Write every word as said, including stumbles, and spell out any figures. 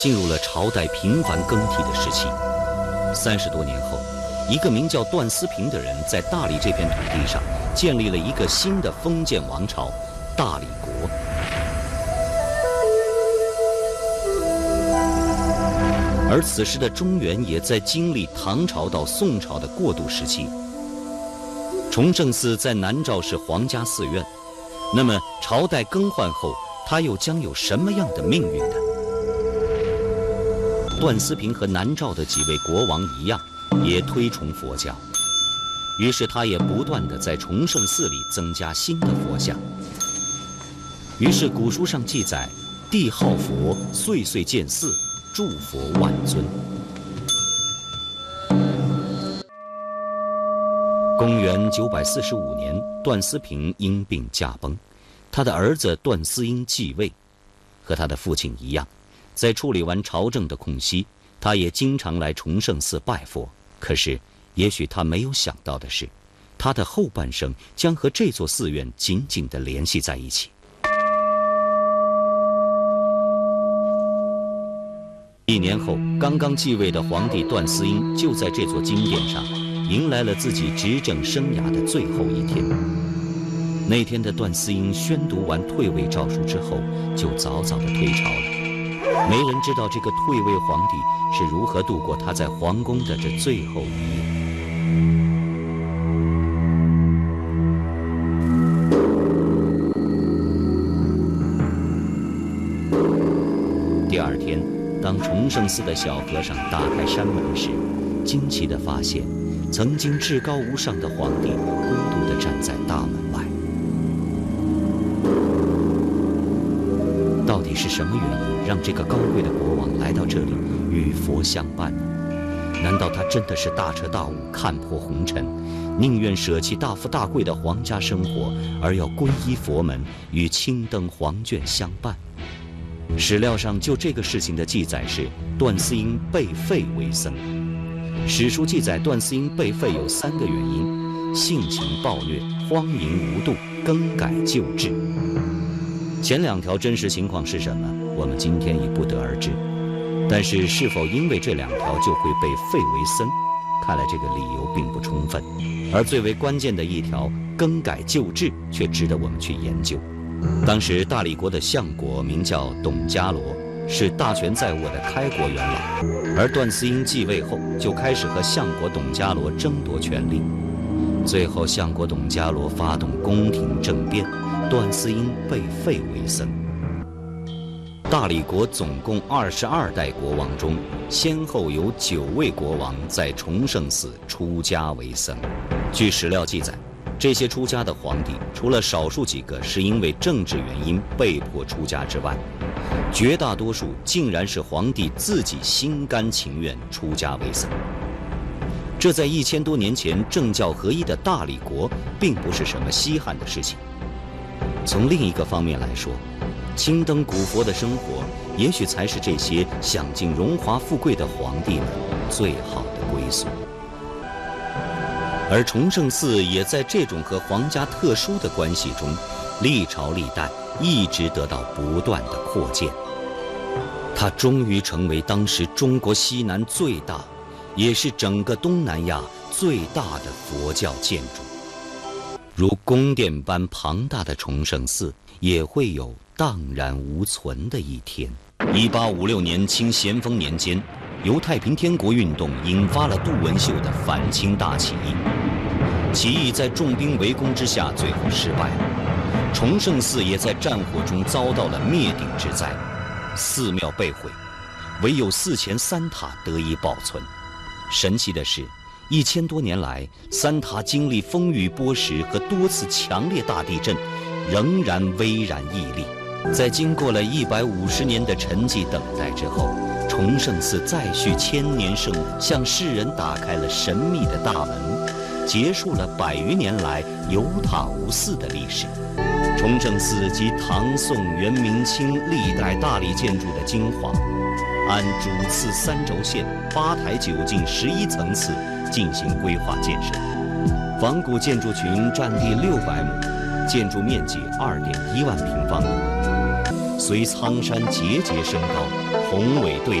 进入了朝代频繁更替的时期。三十多年后，一个名叫段思平的人在大理这片土地上建立了一个新的封建王朝——大理国。而此时的中原也在经历唐朝到宋朝的过渡时期。崇圣寺在南诏是皇家寺院，那么朝代更换后，它又将有什么样的命运呢？段思平和南诏的几位国王一样，也推崇佛教，于是他也不断地在崇圣寺里增加新的佛像。于是古书上记载：帝好佛，岁岁建寺，祝佛万尊。公元九百四十五年，段思平因病驾崩，他的儿子段思英继位，和他的父亲一样，在处理完朝政的空隙，他也经常来崇圣寺拜佛。可是，也许他没有想到的是，他的后半生将和这座寺院紧紧地联系在一起。一年后，刚刚继位的皇帝段思英就在这座金殿上迎来了自己执政生涯的最后一天。那天的段思英宣读完退位诏书之后，就早早地退朝了。没人知道这个退位皇帝是如何度过他在皇宫的这最后一夜。第二天，当崇圣寺的小和尚打开山门时，惊奇地发现，曾经至高无上的皇帝孤独地站在大门外。到底是什么原因让这个高贵的国王来到这里与佛相伴呢？难道他真的是大彻大悟，看破红尘，宁愿舍弃大富大贵的皇家生活，而要皈依佛门，与青灯黄卷相伴？史料上就这个事情的记载是，段思英被废为僧。史书记载，段思英被废有三个原因：性情暴虐、荒淫无度、更改旧制。前两条真实情况是什么，我们今天已不得而知。但是，是否因为这两条就会被废为僧，看来这个理由并不充分。而最为关键的一条，更改旧制，却值得我们去研究。当时大理国的相国名叫董家罗，是大权在握的开国元老，而段思英继位后就开始和相国董家罗争夺权力。最后，相国董家罗发动宫廷政变，段思英被废为僧。大理国总共二十二代国王中，先后有九位国王在崇圣寺出家为僧。据史料记载，这些出家的皇帝，除了少数几个是因为政治原因被迫出家之外，绝大多数竟然是皇帝自己心甘情愿出家为僧。这在一千多年前政教合一的大理国，并不是什么稀罕的事情。从另一个方面来说，青灯古佛的生活，也许才是这些享尽荣华富贵的皇帝们最好的归宿。而崇圣寺也在这种和皇家特殊的关系中，历朝历代一直得到不断的扩建。它终于成为当时中国西南最大，也是整个东南亚最大的佛教建筑。如宫殿般庞大的崇圣寺，也会有荡然无存的一天。一八五六年清咸丰年间，由太平天国运动引发了杜文秀的反清大起义。起义在重兵围攻之下最后失败了，崇圣寺也在战火中遭到了灭顶之灾，寺庙被毁，唯有寺前三塔得以保存。神奇的是，一千多年来，三塔经历风雨波蚀和多次强烈大地震，仍然巍然屹立。在经过了一百五十年的沉寂等待之后，崇圣寺再续千年盛世，向世人打开了神秘的大门，结束了百余年来有塔无寺的历史。崇圣寺集唐宋元明清历代大理建筑的精华，按主次三轴线、八台九进十一层次进行规划建设。仿古建筑群占地六百亩，建筑面积二点一万平方米。随苍山节节升高， 宏伟对